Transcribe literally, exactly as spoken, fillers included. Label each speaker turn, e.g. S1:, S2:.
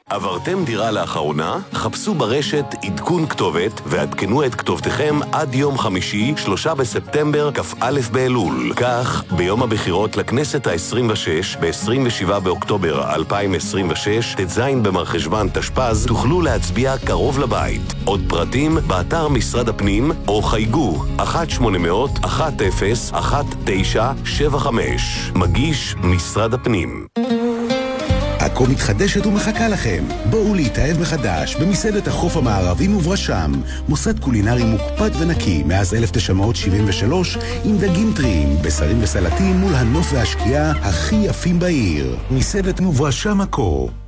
S1: עברתם דירה לאחרונה? חפשו ברשת עדכון כתובת ועדכנו את כתובתכם עד יום חמישי, שלושה בספטמבר, כ"א באלול. כך, ביום הבחירות לכנסת ה-עשרים ושש, ב-עשרים ושבעה באוקטובר אלפיים עשרים ושש, ט"ז במרחשוון תשפ"ז, תוכלו להצביע קרוב לבית. עוד פרטים באתר משרד הפנים או חייגו אחת שמונה אפס אחת אפס אחת תשע שבע חמש. מגיש משרד הפנים.
S2: עכו מתחדשת ומחכה לכם. בואו להתאהב מחדש במסעדת החוף המערבי וברשם, מוסד קולינרי מוקפד ונקי מאז אלף תשע מאות שבעים ושלוש, עם דגים טריים, בשרים וסלטים מול הנוף והשקיעה הכי יפים בעיר. מסעדת וברשם עכו.